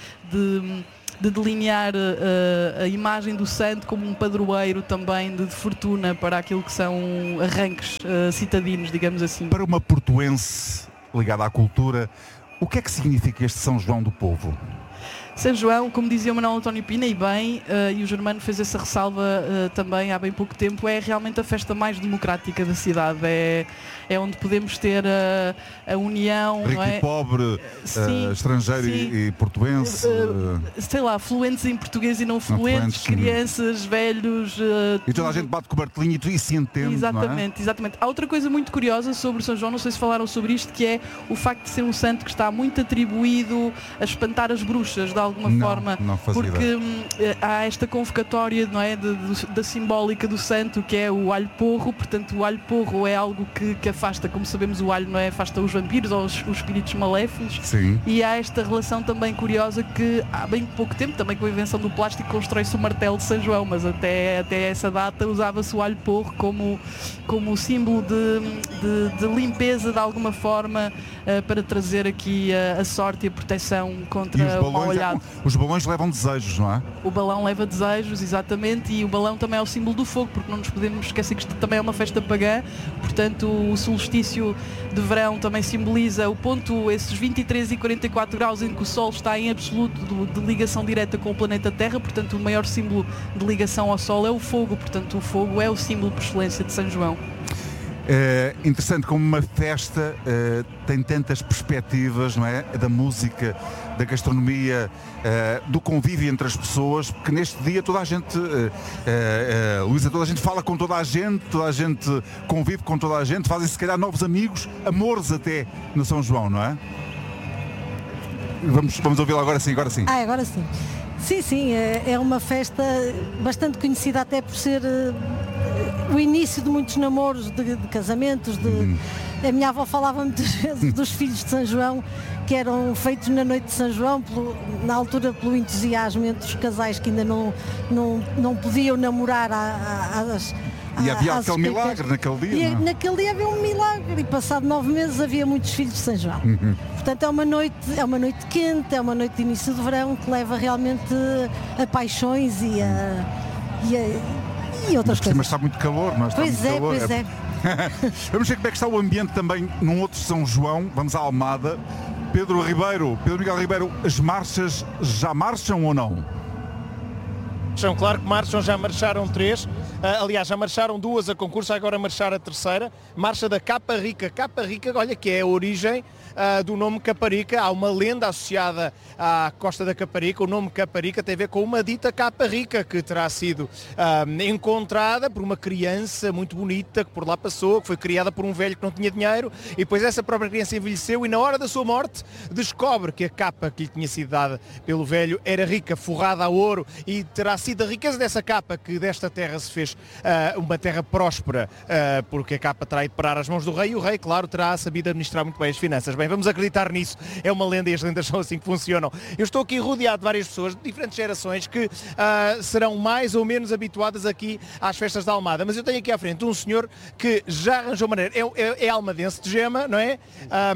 delinear a imagem do santo como um padroeiro também de fortuna para aquilo que são arranques citadinos, digamos assim. Para uma portuense, ligada à cultura. O que é que significa este São João do Povo? São João, como dizia o Manuel António Pina, e bem, e o Germano fez essa ressalva também há bem pouco tempo, é realmente a festa mais democrática da cidade. É onde podemos ter a união. Rico não é? e pobre, estrangeiro e portuense. Sei lá, fluentes em português e não fluentes, crianças, velhos. E toda a gente bate com o martelinho e se entende. Exatamente, exatamente. Há outra coisa muito curiosa sobre o São João, não sei se falaram sobre isto, que é o facto de ser um santo que está muito atribuído a espantar as bruxas, de alguma forma. Não fazia porque há esta convocatória, não é, da simbólica do santo, que é o alho porro. Portanto, o alho porro é algo que afasta, como sabemos, o alho, não é, afasta os vampiros ou os espíritos maléficos. Sim. E há esta relação também curiosa que há bem pouco tempo, também com a invenção do plástico, constrói-se o martelo de São João, mas até essa data usava-se o alho porro como símbolo de limpeza, de alguma forma, para trazer aqui a sorte e a proteção contra o mal olhado. Os balões levam desejos, não é? O balão leva desejos, exatamente, e o balão também é o símbolo do fogo, porque não nos podemos esquecer que isto também é uma festa pagã. Portanto, o solstício de verão também simboliza o ponto, esses 23 e 44 graus em que o Sol está em absoluto de ligação direta com o planeta Terra. Portanto, o maior símbolo de ligação ao Sol é o fogo. Portanto, o fogo é o símbolo por excelência de São João. É interessante como uma festa tem tantas perspectivas, não é? Da música, da gastronomia, do convívio entre as pessoas, porque neste dia toda a gente, Luísa, toda a gente fala com toda a gente convive com toda a gente, fazem se calhar novos amigos, amores até no São João, não é? Vamos ouvi-la agora sim. Agora sim. Sim, é uma festa bastante conhecida até por ser o início de muitos namoros, de casamentos. A minha avó falava muitas vezes dos filhos de São João, que eram feitos na noite de São João, na altura pelo entusiasmo entre os casais que ainda não podiam namorar e havia aquele milagre naquele dia. E naquele dia havia um milagre e passado 9 meses havia muitos filhos de São João. Portanto é uma noite quente, é uma noite de início de verão que leva realmente a paixões e outras coisas. Mas está muito calor, não é? Pois é. Vamos ver como é que está o ambiente também num outro São João. Vamos à Almada. Pedro Miguel Ribeiro, as marchas já marcham ou não? Claro que marcham, já marcharam 3. Aliás, já marcharam 2 a concurso, agora marchar a 3ª. Marcha da Caparica. Caparica, olha, que é a origem do nome Caparica. Há uma lenda associada à costa da Caparica. O nome Caparica tem a ver com uma dita capa rica que terá sido encontrada por uma criança muito bonita que por lá passou, que foi criada por um velho que não tinha dinheiro, e depois essa própria criança envelheceu e na hora da sua morte descobre que a capa que lhe tinha sido dada pelo velho era rica, forrada a ouro, e terá sido a riqueza dessa capa que desta terra se fez uma terra próspera, porque a capa terá ido parar às mãos do rei, e o rei, claro, terá sabido administrar muito bem as finanças. Bem, vamos acreditar nisso. É uma lenda e as lendas são assim que funcionam. Eu estou aqui rodeado de várias pessoas de diferentes gerações que serão mais ou menos habituadas aqui às festas da Almada, mas eu tenho aqui à frente um senhor que já arranjou maneira, é almadense de Gema, não é?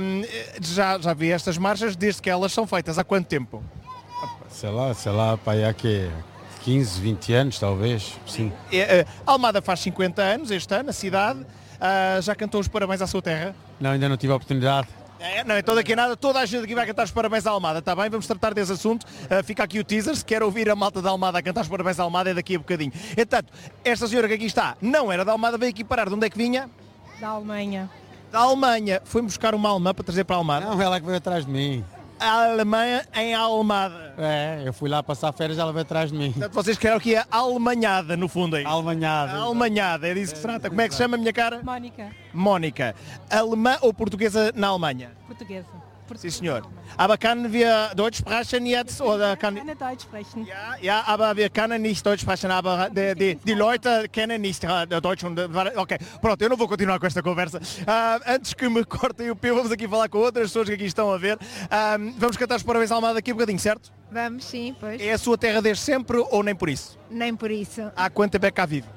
Já vi estas marchas desde que elas são feitas. Há quanto tempo? Sei lá, para aí há que 15, 20 anos talvez, sim. A Almada faz 50 anos este ano, a cidade. Já cantou os parabéns à sua terra? Não, ainda não tive a oportunidade. Não, então daqui a nada, toda a gente aqui vai cantar os parabéns à Almada, está bem? Vamos tratar desse assunto. Fica aqui o teaser, se quer ouvir a malta da Almada a cantar os parabéns à Almada é daqui a bocadinho. Entretanto, esta senhora que aqui está não era da Almada, veio aqui parar. De onde é que vinha? Da Alemanha. Da Alemanha. Foi buscar uma alemã para trazer para a Almada? Não, ela que veio atrás de mim. A Alemanha em Almada. Eu fui lá passar férias, ela veio atrás de mim. Portanto, vocês querem aqui a alemanhada, no fundo, é isso? Almanhada. Almanhada, é disso que se trata. Como é que se chama, minha cara? Mónica. Mónica. Alemã ou portuguesa na Alemanha? Portuguesa. Sim, senhor. Aber können wir Deutsch sprechen jetzt? Oder kann... Deutsch sprechen. Ja, aber wir können nicht Deutsch sprechen, aber die Leute kennen nicht Deutsch. Ok, pronto, eu não vou continuar com esta conversa. Antes que me cortem o pio, vamos aqui falar com outras pessoas que aqui estão a ver. Vamos cantar os parabéns à Almada daqui a bocadinho, certo? Vamos, sim, pois. É a sua terra desde sempre ou nem por isso? Nem por isso. Há quanto tempo é que cá vive?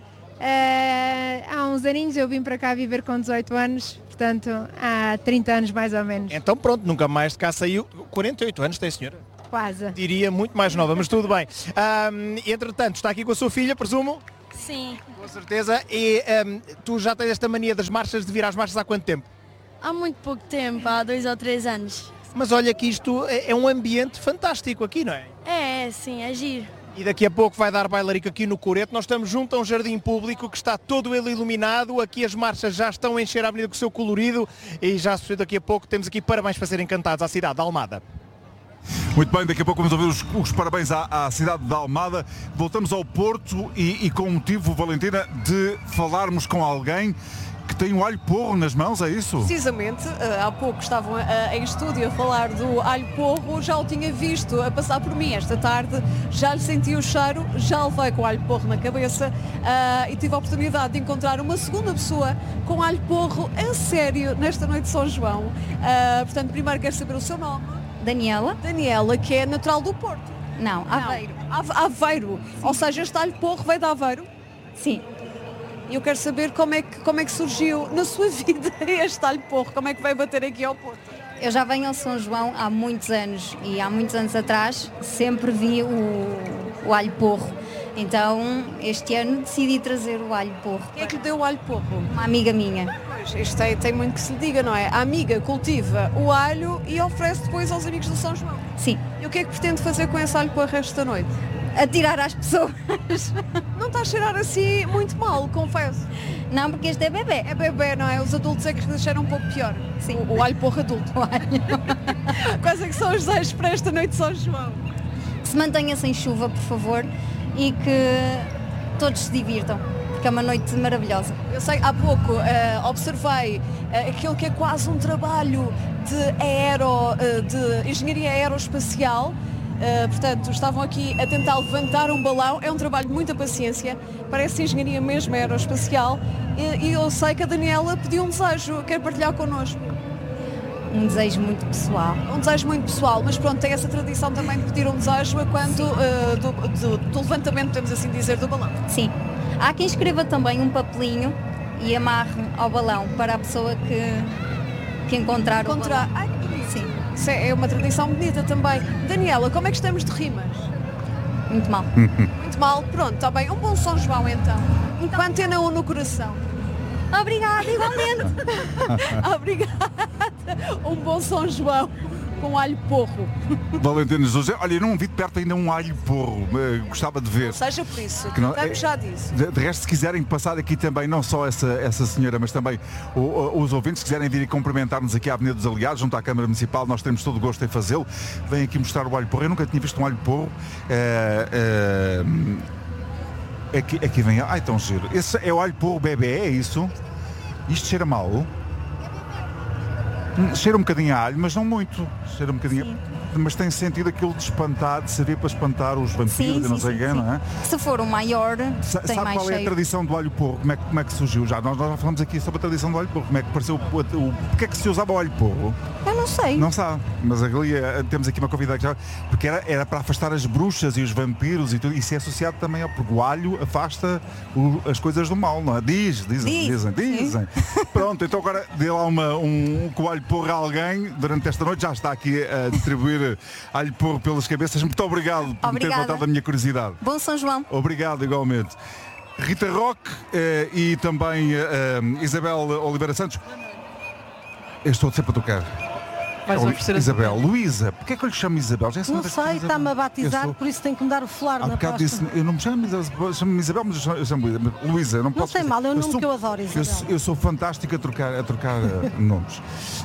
Há uns aninhos eu vim para cá viver com 18 anos, portanto há 30 anos mais ou menos. Então pronto, nunca mais de cá saiu. 48 anos tem a senhora? Quase. Diria muito mais nova, mas tudo bem. Entretanto, está aqui com a sua filha, presumo? Sim. Com certeza. E tu já tens esta mania das marchas, de vir às marchas há quanto tempo? Há muito pouco tempo, há 2 ou 3 anos. Mas olha que isto é um ambiente fantástico aqui, não é? Sim, é giro. E daqui a pouco vai dar bailarico aqui no Coreto. Nós estamos junto a um jardim público que está todo ele iluminado. Aqui as marchas já estão a encher a avenida com o seu colorido e já se daqui a pouco temos aqui parabéns para serem cantados à cidade de Almada. Muito bem, daqui a pouco vamos ouvir os parabéns à cidade de Almada. Voltamos ao Porto e com o motivo, Valentina, de falarmos com alguém que tem um alho porro nas mãos, é isso? Precisamente, há pouco estavam em estúdio a falar do alho porro, já o tinha visto a passar por mim esta tarde, já lhe senti o cheiro, já levei com alho porro na cabeça e tive a oportunidade de encontrar uma segunda pessoa com alho porro a sério nesta noite de São João. Portanto, primeiro quero saber o seu nome. Daniela. Daniela, que é natural do Porto. Não, Aveiro. Aveiro. Ou seja, este alho porro veio de Aveiro? Sim. E eu quero saber como é que surgiu na sua vida este alho porro, como é que veio bater aqui ao Porto? Eu já venho ao São João há muitos anos e há muitos anos atrás sempre vi o alho porro. Então este ano decidi trazer o alho porro. Quem é que lhe deu o alho porro? Uma amiga minha. Pois, isto tem muito que se lhe diga, não é? A amiga cultiva o alho e oferece depois aos amigos do São João. Sim. E o que é que pretende fazer com esse alho porro esta noite? Atirar às pessoas. Não está a cheirar assim muito mal, confesso. Não, porque este é bebê. É bebê, não é? Os adultos é que cheiram um pouco pior. Sim. O alho porro adulto. Quais é que são os desejos para esta noite de São João? Que se mantenha sem chuva, por favor, e que todos se divirtam, porque é uma noite maravilhosa. Eu sei, há pouco observei aquilo que é quase um trabalho de engenharia aeroespacial. Portanto, estavam aqui a tentar levantar um balão, é um trabalho de muita paciência, parece engenharia mesmo aeroespacial e eu sei que a Daniela pediu um desejo, quer partilhar connosco. Um desejo muito pessoal. Um desejo muito pessoal, mas pronto, tem essa tradição também de pedir um desejo a quanto do levantamento, podemos assim dizer, do balão. Sim. Há quem escreva também um papelinho e amarre ao balão para a pessoa que encontrar o balão. Ai, sim. Isso é uma tradição bonita também. Daniela, como é que estamos de rimas? Muito mal. Muito mal? Pronto, está bem. Um bom São João então. Com a Antena 1 no coração. Obrigada, igualmente. Obrigada. Um bom São João com alho porro. Valentina José, olha, eu não vi de perto ainda um alho porro, gostava de ver. Não seja por isso, que não, já disse. De resto, se quiserem passar aqui também, não só essa senhora, mas também os ouvintes, se quiserem vir e cumprimentar-nos aqui à Avenida dos Aliados, junto à Câmara Municipal, nós teremos todo o gosto em fazê-lo. Vem aqui mostrar o alho porro. Eu nunca tinha visto um alho porro. Aqui vem. Ai, tão giro. Esse é o alho porro bebê, é isso? Isto cheira mal? Cheira um bocadinho a alho, mas não muito. Cheira um bocadinho. Sim. Mas tem sentido aquilo de espantar, de servir para espantar os vampiros e não sei quem, não é? Se for o maior, tem sabe mais qual é a tradição do alho porro? Como é que surgiu? Nós já falamos aqui sobre a tradição do alho porro. Como é que apareceu porque é que se usava o alho porro? Eu não sei. Não sabe, mas temos aqui uma convidada que já... Porque era para afastar as bruxas e os vampiros e tudo. Isso é associado também porque o alho afasta as coisas do mal, não é? Dizem. Pronto, então agora dê lá com o alho porro a alguém. Durante esta noite já está aqui a distribuir alho porro pelas cabeças. Muito obrigado por me ter voltado a minha curiosidade. Bom São João. Obrigado, igualmente. Rita Roque e também Isabel Oliveira Santos. Eu estou sempre a tocar. Isabel, Luísa, porque é que eu lhe chamo Isabel? Não sei, está-me a batizar, por isso tem que me dar o flor na costa. Disse, eu não me chamo Isabel, mas eu chamo Luísa. Não tem mal, é um nome que eu adoro, Isabel. Eu sou fantástico a trocar nomes.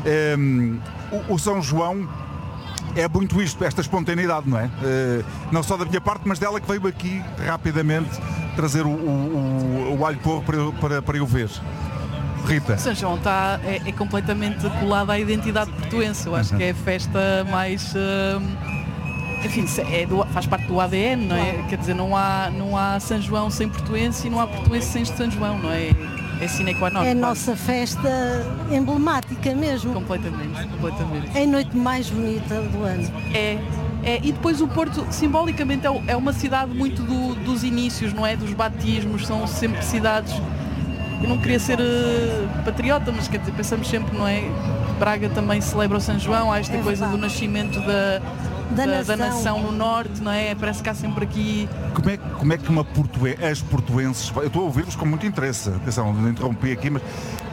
O São João é muito isto, esta espontaneidade, não é? Não só da minha parte, mas dela que veio aqui rapidamente trazer o alho porro para eu ver. Rita. São João é completamente colado à identidade portuense. Eu acho que é a festa mais... enfim, faz parte do ADN, não é? Quer dizer, não há São João sem portuense e não há portuense sem São João, não é? É sine qua non. É a nossa festa emblemática mesmo. Completamente. É a noite mais bonita do ano. E depois o Porto, simbolicamente, é uma cidade muito dos inícios, não é? Dos batismos, são sempre cidades... Eu não queria ser patriota, mas quer dizer, pensamos sempre, não é? Braga também celebra o São João, há esta coisa do nascimento da nação no norte, não é? Parece que há sempre aqui... Como é que as portuenses... Eu estou a ouvir-vos com muito interesse, atenção, não interrompi aqui, mas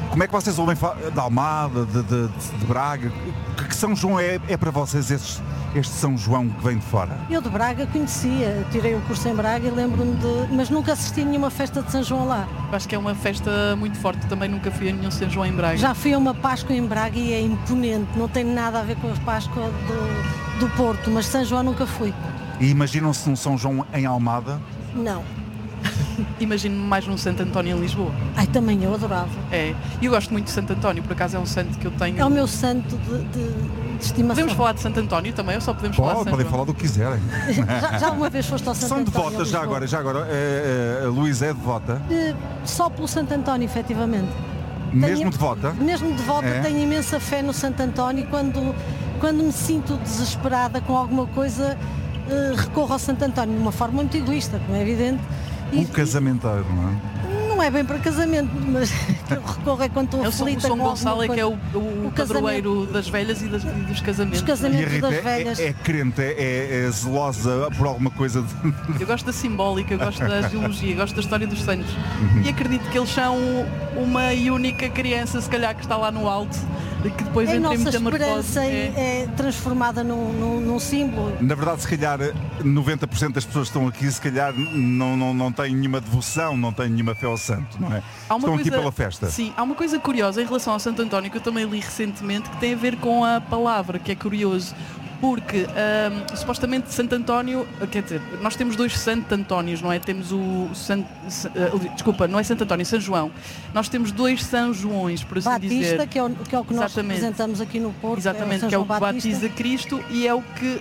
Como é que vocês ouvem de Almada, de Braga? Que São João é para vocês este São João que vem de fora? Eu de Braga conhecia, tirei o curso em Braga e lembro-me mas nunca assisti a nenhuma festa de São João lá. Acho que é uma festa muito forte, também nunca fui a nenhum São João em Braga. Já fui a uma Páscoa em Braga e é imponente, não tem nada a ver com a Páscoa do Porto, mas São João nunca fui. E imaginam-se um São João em Almada? Não. Imagino-me mais num Santo António em Lisboa. Ai, também eu adorava. É, e eu gosto muito de Santo António, por acaso é um santo que eu tenho... É o meu santo de estimação. Podemos falar de Santo António também, ou só podemos falar de São Podem João? falar do que quiserem. Já uma vez foste ao Santo São António? devotas já agora. A Luísa é devota? Só pelo Santo António, efetivamente. Mesmo devota? Mesmo devota, É? tenho imensa fé no Santo António. Quando me sinto desesperada com alguma coisa, recorro ao Santo António, de uma forma muito egoísta, como é evidente. Casamenteiro, não é? Não é bem para casamento, mas eu recorro é quando estou aflita. O São Gonçalo é que é o padroeiro das velhas e dos casamentos. Dos casamentos E a Rita das velhas. é crente, é zelosa por alguma coisa. Eu gosto da simbólica, eu gosto da geologia, gosto da história dos santos. E acredito que eles são uma e única criança, se calhar, que está lá no alto, que depois A entra em nossa metamorfose. esperança é transformada num símbolo. Na verdade, se calhar 90% das pessoas que estão aqui, se calhar não têm nenhuma devoção, não têm nenhuma fé ao santo, não é? Estão aqui pela festa. Sim, há uma coisa curiosa em relação ao Santo António que eu também li recentemente, que tem a ver com a palavra, que é curioso. Porque supostamente Santo António, quer dizer, nós temos dois Santo Antónios, não é? Temos desculpa, não é Santo António, São João. Nós temos dois São Joões, por assim dizer. Batista, que é o que nós representamos aqui no Porto. Exatamente, que é o que batiza Cristo e é o que,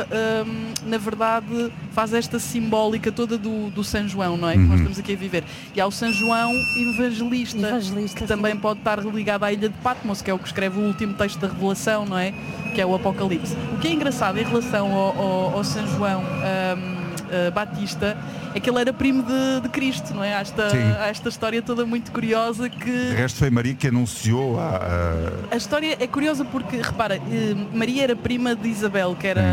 na verdade, faz esta simbólica toda do São João, não é? Que nós estamos aqui a viver. E há o São João Evangelista que também pode estar ligado à ilha de Patmos, que é o que escreve o último texto da Revelação, não é? Que é o Apocalipse. O que é engraçado em relação ao São João Batista é que ele era primo de Cristo, não é? Há esta história toda muito curiosa que... De resto foi Maria que anunciou A história é curiosa porque, repara, Maria era prima de Isabel, que era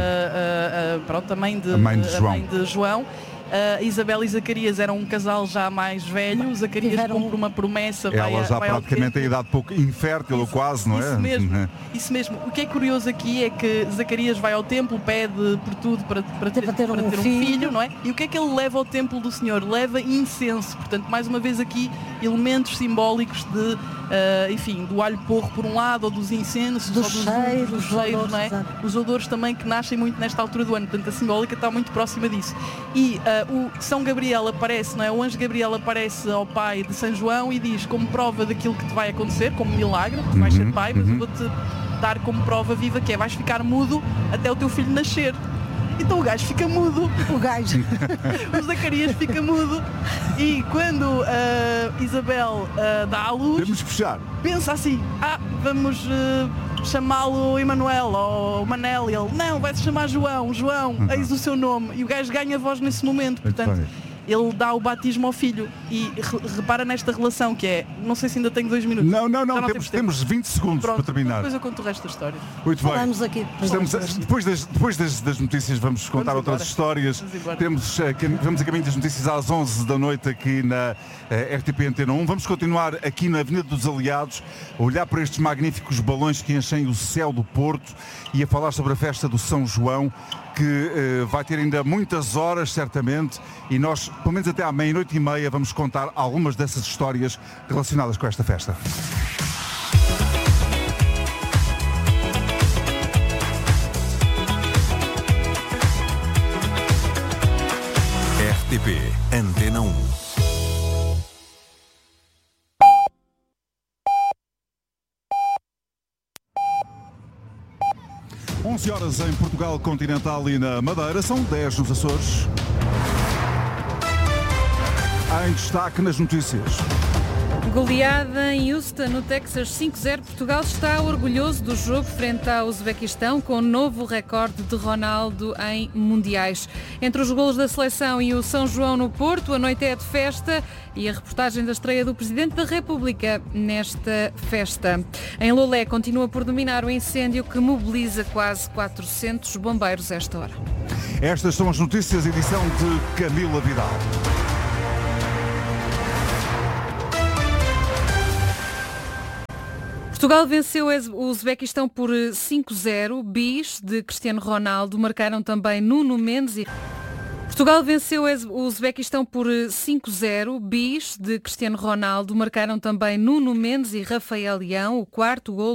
a mãe de João. Isabel e Zacarias eram um casal já mais velho. Zacarias cumpre uma promessa. Ela já praticamente a idade pouco infértil ou quase, não é? Isso mesmo. O que é curioso aqui é que Zacarias vai ao templo, pede por tudo para ter um filho, não é? E o que é que ele leva ao templo do Senhor? Leva incenso. Portanto, mais uma vez aqui, elementos simbólicos enfim, do alho porro por um lado, ou dos incensos, dos cheiros, não é? Os odores também que nascem muito nesta altura do ano. Portanto, a simbólica está muito próxima disso. E o São Gabriel aparece, não é? O anjo Gabriel aparece ao pai de São João e diz, como prova daquilo que te vai acontecer, como milagre, tu vais ser pai, mas eu vou-te dar como prova viva, que é, vais ficar mudo até o teu filho nascer. Então o gajo fica mudo. O Zacarias fica mudo. E quando Isabel dá à luz, pensa assim, vamos chamá-lo Emanuel ou Manel. E ele, não, vai-se chamar João, eis o seu nome. E o gajo ganha voz nesse momento. Portanto, ele dá o batismo ao filho. E repara nesta relação que é, não sei se ainda tenho 2 minutos. Não, temos 20 segundos. Pronto, para terminar. Depois eu conto o resto da história. Muito bem. Falamos aqui. Depois das notícias vamos contar outras histórias. Vamos a caminho das notícias às 11 da noite aqui na RTP Antena 1. Vamos continuar aqui na Avenida dos Aliados, a olhar para estes magníficos balões que enchem o céu do Porto e a falar sobre a festa do São João, que vai ter ainda muitas horas, certamente, e nós, pelo menos até à 00:30, vamos contar algumas dessas histórias relacionadas com esta festa. RTP Antena 1. Horas em Portugal continental e na Madeira, são 10 nos Açores. Em destaque nas notícias. Goleada em Houston, no Texas, 5-0. Portugal está orgulhoso do jogo frente ao Uzbequistão, com novo recorde de Ronaldo em mundiais. Entre os golos da seleção e o São João no Porto, a noite é de festa e a reportagem da estreia do Presidente da República nesta festa. Em Lolé continua por dominar o incêndio que mobiliza quase 400 bombeiros a esta hora. Estas são as notícias, edição de Camila Vidal. Portugal venceu o Uzbequistão por 5-0. Bis de Cristiano Ronaldo marcaram também Nuno Mendes e... Portugal venceu o Uzbequistão por 5-0. Bis de Cristiano Ronaldo marcaram também Nuno Mendes e Rafael Leão. O quarto gol